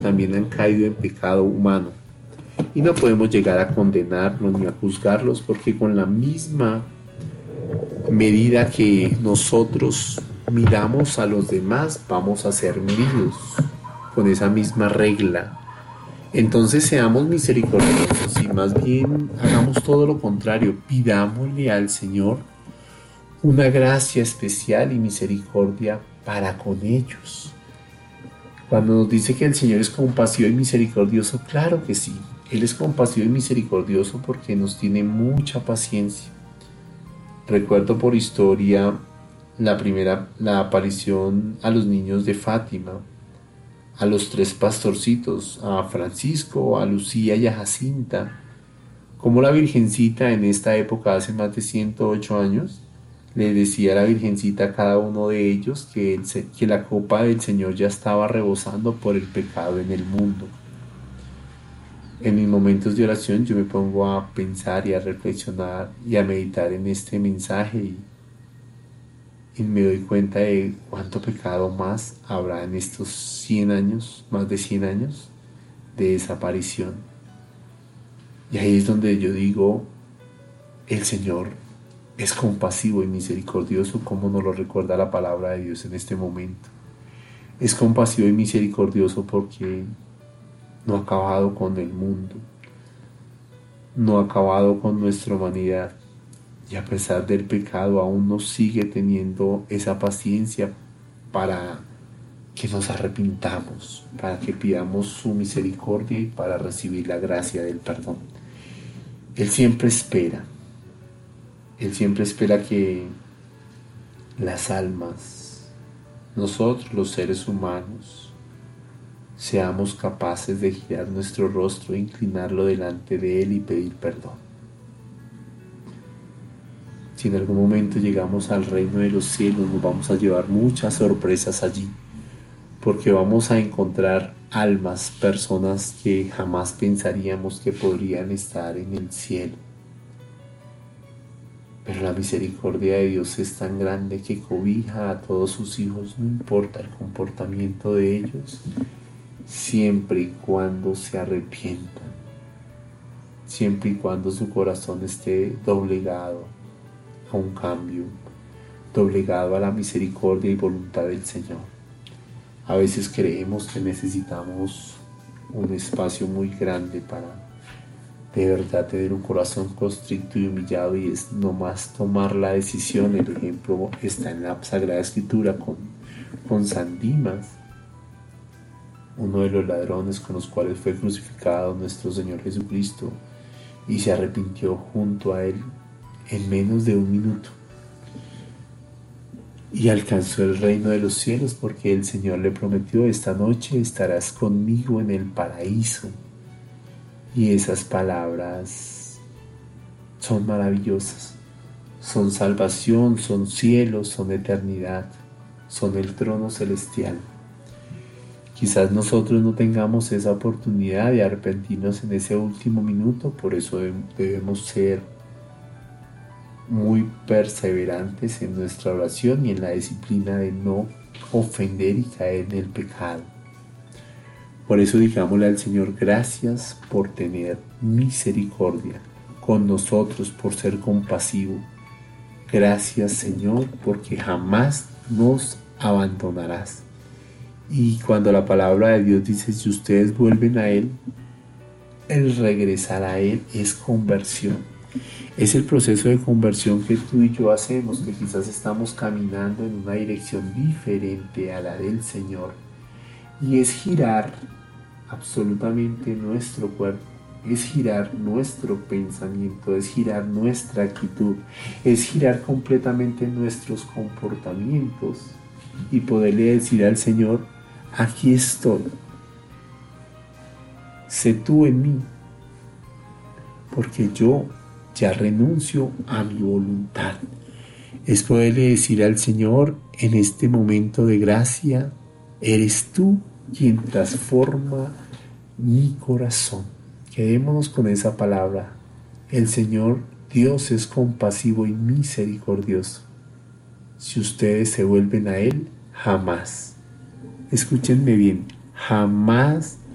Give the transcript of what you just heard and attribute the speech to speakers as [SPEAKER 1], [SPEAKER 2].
[SPEAKER 1] también han caído en pecado humano. Y no podemos llegar a condenarlos ni a juzgarlos, porque con la misma medida que nosotros miramos a los demás, vamos a ser medidos con esa misma regla. Entonces seamos misericordiosos y más bien hagamos todo lo contrario, pidámosle al Señor una gracia especial y misericordia para con ellos. Cuando nos dice que el Señor es compasivo y misericordioso, claro que sí, Él es compasivo y misericordioso porque nos tiene mucha paciencia. Recuerdo por historia la aparición a los niños de Fátima, a los 3 pastorcitos, a Francisco, a Lucía y a Jacinta, como la Virgencita en esta época, hace más de 108 años, le decía a la Virgencita a cada uno de ellos que la copa del Señor ya estaba rebosando por el pecado en el mundo. En mis momentos de oración yo me pongo a pensar y a reflexionar y a meditar en este mensaje y me doy cuenta de cuánto pecado más habrá en estos 100 años, más de 100 años de desaparición. Y ahí es donde yo digo, el Señor es compasivo y misericordioso, como nos lo recuerda la palabra de Dios en este momento. Es compasivo y misericordioso porque no ha acabado con el mundo, no ha acabado con nuestra humanidad, y a pesar del pecado aún nos sigue teniendo esa paciencia para que nos arrepintamos, para que pidamos su misericordia y para recibir la gracia del perdón. Él siempre espera que las almas, nosotros los seres humanos, seamos capaces de girar nuestro rostro e inclinarlo delante de Él y pedir perdón. Si en algún momento llegamos al reino de los cielos, nos vamos a llevar muchas sorpresas allí, porque vamos a encontrar almas, personas que jamás pensaríamos que podrían estar en el cielo. Pero la misericordia de Dios es tan grande que cobija a todos sus hijos, no importa el comportamiento de ellos, siempre y cuando se arrepientan, siempre y cuando su corazón esté doblegado a un cambio, doblegado a la misericordia y voluntad del Señor. A veces creemos que necesitamos un espacio muy grande para de verdad tener un corazón constricto y humillado, y es nomás tomar la decisión. El ejemplo está en la Sagrada Escritura con San Dimas, uno de los ladrones con los cuales fue crucificado nuestro Señor Jesucristo, y se arrepintió junto a Él en menos de un minuto y alcanzó el reino de los cielos, porque el Señor le prometió: esta noche estarás conmigo en el paraíso. Y esas palabras son maravillosas, son salvación, son cielo, son eternidad, son el trono celestial. Quizás nosotros no tengamos esa oportunidad de arrepentirnos en ese último minuto, por eso debemos ser muy perseverantes en nuestra oración y en la disciplina de no ofender y caer en el pecado. Por eso digámosle al Señor: gracias por tener misericordia con nosotros, por ser compasivo. Gracias, Señor, porque jamás nos abandonarás. Y cuando la palabra de Dios dice: si ustedes vuelven a Él, el regresar a Él es conversión. Es el proceso de conversión que tú y yo hacemos, que quizás estamos caminando en una dirección diferente a la del Señor, y es girar absolutamente nuestro cuerpo, es girar nuestro pensamiento, es girar nuestra actitud, es girar completamente nuestros comportamientos y poderle decir al Señor: aquí estoy, sé tú en mí, porque yo ya renuncio a mi voluntad. Es poderle decir al Señor en este momento de gracia: eres tú quien transforma mi corazón. Quedémonos con esa palabra. El Señor Dios es compasivo y misericordioso. Si ustedes se vuelven a Él, jamás, escúchenme bien, jamás